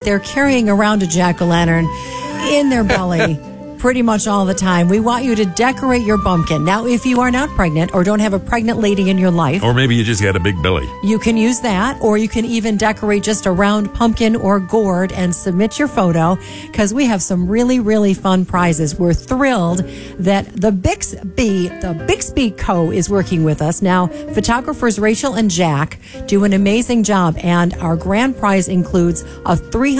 they're carrying around a jack-o'-lantern in their belly pretty much all the time. We want you to decorate your bumpkin. Now, if you are not pregnant or don't have a pregnant lady in your life, or maybe you just got a big belly, you can use that, or you can even decorate just a round pumpkin or gourd and submit your photo, because we have some really, really fun prizes. We're thrilled that the Bixby Co. is working with us. Now, photographers Rachel and Jack do an amazing job, and our grand prize includes a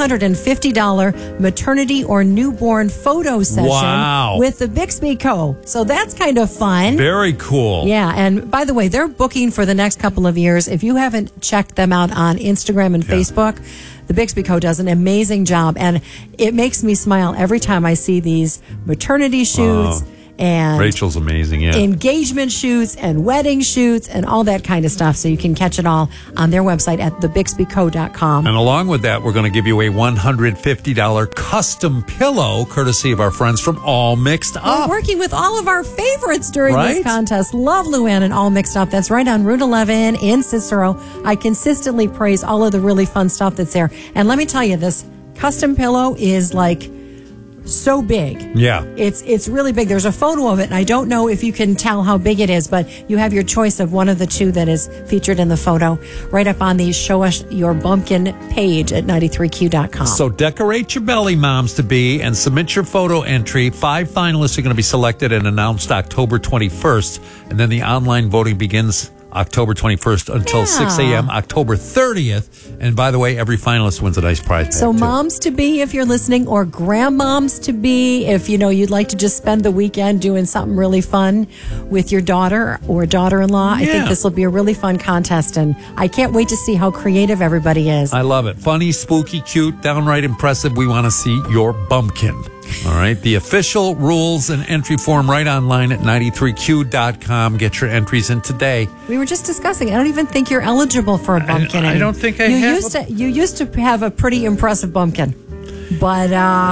$350 maternity or newborn photo session. Wow. With the Bixby Co. So that's kind of fun. Very cool. Yeah. And by the way, they're booking for the next couple of years. If you haven't checked them out on Instagram and Facebook, the Bixby Co. does an amazing job. And it makes me smile every time I see these maternity shoots. And Rachel's amazing, yeah. Engagement shoots and wedding shoots and all that kind of stuff. So you can catch it all on their website at thebixbyco.com. And along with that, we're going to give you a $150 custom pillow, courtesy of our friends from All Mixed Up. We're working with all of our favorites during this contest. Love Luann and All Mixed Up. That's right on Route 11 in Cicero. I consistently praise all of the really fun stuff that's there. And let me tell you, this custom pillow is like so big. Yeah. It's really big. There's a photo of it, and I don't know if you can tell how big it is, but you have your choice of one of the two that is featured in the photo right up on the Show Us Your Bumpkin page at 93q.com. So decorate your belly, moms-to-be, and submit your photo entry. 5 finalists are going to be selected and announced October 21st, and then the online voting begins October 21st until 6 a.m. October 30th. And by the way, every finalist wins a nice prize. So moms-to-be, if you're listening, or grandmoms-to-be, if you'd like to just spend the weekend doing something really fun with your daughter or daughter-in-law, I think this will be a really fun contest, and I can't wait to see how creative everybody is. I love it. Funny, spooky, cute, downright impressive. We want to see your bumpkin. All right. The official rules and entry form right online at 93q.com. Get your entries in today. We were just discussing, I don't even think you're eligible for a bumpkin. I don't think I have. You used to have a pretty impressive bumpkin. But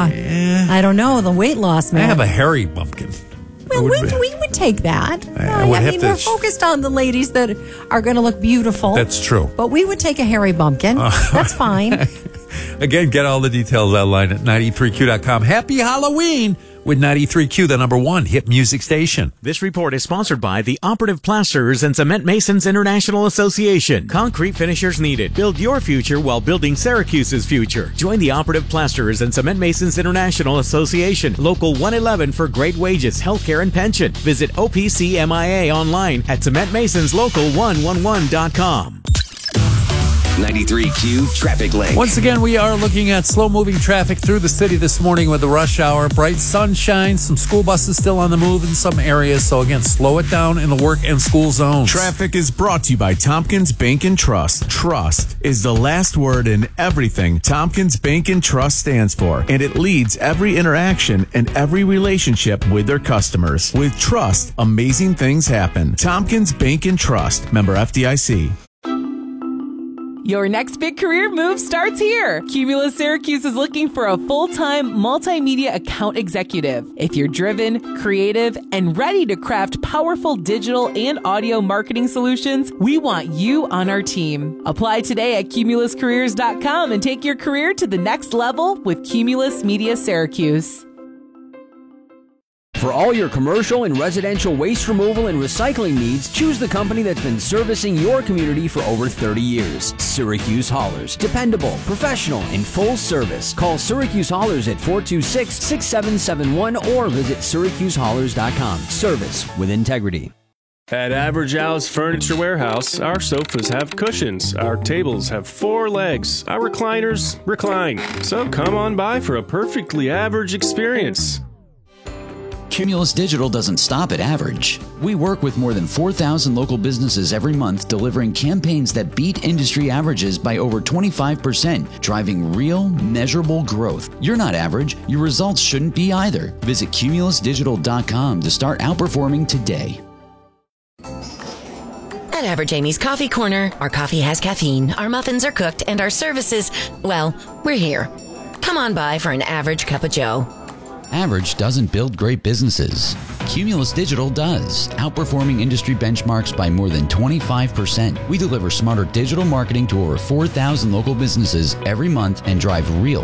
I don't know, the weight loss, man. I have a hairy bumpkin. Well, we would take that. We're focused on the ladies that are going to look beautiful. That's true. But we would take a hairy bumpkin. That's fine. Again, get all the details online at 93q.com. Happy Halloween with 93Q, the number 1 hit music station. This report is sponsored by the Operative Plasterers and Cement Masons International Association. Concrete finishers needed. Build your future while building Syracuse's future. Join the Operative Plasterers and Cement Masons International Association. Local 111 for great wages, healthcare, and pension. Visit OPCMIA online at cementmasonslocal111.com. 93Q Traffic Link. Once again, we are looking at slow-moving traffic through the city this morning with the rush hour. Bright sunshine, some school buses still on the move in some areas. So again, slow it down in the work and school zones. Traffic is brought to you by Tompkins Bank and Trust. Trust is the last word in everything Tompkins Bank and Trust stands for, and it leads every interaction and every relationship with their customers. With trust, amazing things happen. Tompkins Bank and Trust, member FDIC. Your next big career move starts here. Cumulus Syracuse is looking for a full-time multimedia account executive. If you're driven, creative, and ready to craft powerful digital and audio marketing solutions, we want you on our team. Apply today at cumuluscareers.com and take your career to the next level with Cumulus Media Syracuse. For all your commercial and residential waste removal and recycling needs, choose the company that's been servicing your community for over 30 years. Syracuse Haulers. Dependable, professional, and full service. Call Syracuse Haulers at 426-6771 or visit syracusehaulers.com. Service with integrity. At Average Al's Furniture Warehouse, our sofas have cushions, our tables have 4 legs, our recliners recline. So come on by for a perfectly average experience. Cumulus Digital doesn't stop at average. We work with more than 4,000 local businesses every month, delivering campaigns that beat industry averages by over 25%, driving real, measurable growth. You're not average. Your results shouldn't be either. Visit cumulusdigital.com to start outperforming today. At Average Amy's Coffee Corner, our coffee has caffeine, our muffins are cooked, and our services, well, we're here. Come on by for an average cup of joe. Average doesn't build great businesses. Cumulus Digital does, outperforming industry benchmarks by more than 25%. We deliver smarter digital marketing to over 4,000 local businesses every month and drive real